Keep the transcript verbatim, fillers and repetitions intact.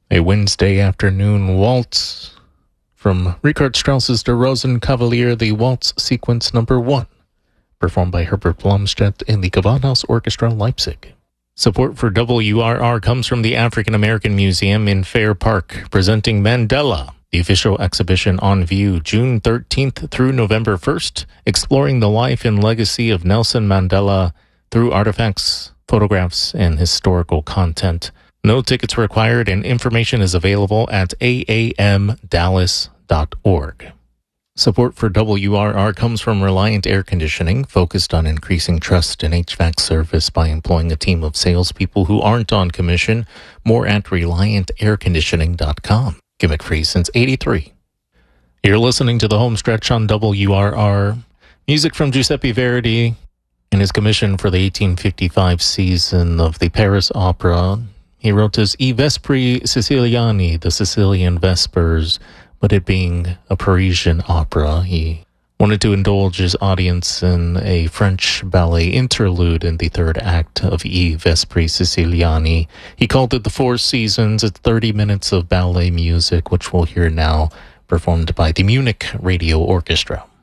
A Wednesday afternoon waltz from Richard Strauss's Der Rosenkavalier, the waltz sequence number one, performed by Herbert Blomstedt and the Gewandhaus Orchestra Leipzig. Support for W R R comes from the African American Museum in Fair Park, presenting Mandela, the official exhibition on view June thirteenth through November first, exploring the life and legacy of Nelson Mandela through artifacts, photographs, and historical content. No tickets required, and information is available at a a m dallas dot org. Support for W R R comes from Reliant Air Conditioning, focused on increasing trust in H V A C service by employing a team of salespeople who aren't on commission. More at reliant air conditioning dot com. Gimmick free since eighty-three. You're listening to the home stretch on W R R. Music from Giuseppe Verdi in his commission for the eighteen fifty-five season of the Paris Opera. He wrote his I Vespri Siciliani, the Sicilian Vespers, but it being a Parisian opera, he wanted to indulge his audience in a French ballet interlude in the third act of I Vespri Siciliani. He called it the Four Seasons. It's thirty minutes of ballet music, which we'll hear now, performed by the Munich Radio Orchestra.